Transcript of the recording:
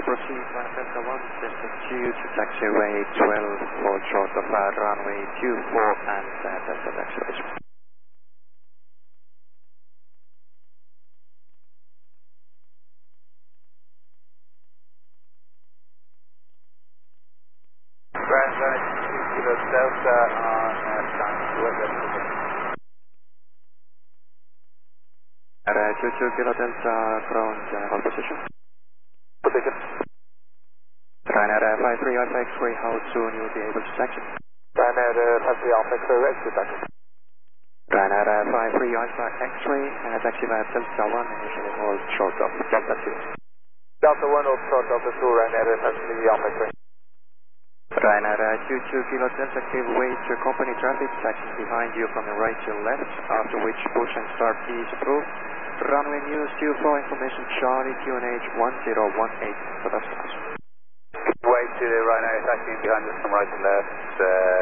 proceed via Delta 1, Delta 2 to taxiway 12, hold short of runway 24 and Delta taxiway. Kilo Delta on taxiway. 22 Kilo Delta, ground, hold position. Position. Ryanair 53 Alpha X-ray, how soon you will be able to taxi? Ryanair 53 Alpha X-ray, exit taxi. Ryanair 53 Alpha X-ray, taxi via Delta 1, initially hold short of Delta 2. Delta 1 hold short Delta 2, Ryanair 53 Alpha X-ray. Ryanair 22 Kilo Delta, give way to company traffic, taxiing behind you from the right to left, after which push and start is approved. Runway news 24, information Charlie, QNH 1018 for customers. Way to the Ryanair taxiing behind us from right to left,